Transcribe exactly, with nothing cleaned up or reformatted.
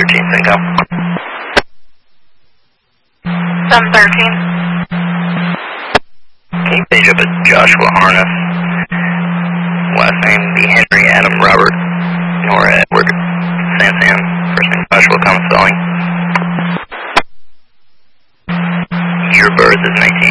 thirteen, Cinco. seven thirteen. Can you page up at Joshua Harness? Last name be Henry Adam Robert, Nora Edward Sansan, first name Joshua, common spelling. Year of birth is nineteen